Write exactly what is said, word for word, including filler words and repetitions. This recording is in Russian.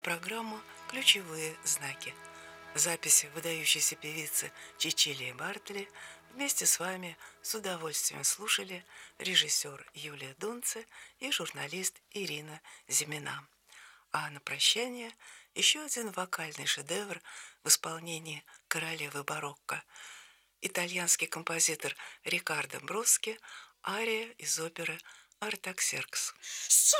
Программа «Ключевые знаки». Записи выдающейся певицы Чичилии Бартли вместе с вами с удовольствием слушали режиссер Юлия Дунце и журналист Ирина Зимина. А на прощание еще один вокальный шедевр в исполнении королевы барокко. Итальянский композитор Рикардо Броски, ария из оперы «Артаксеркс».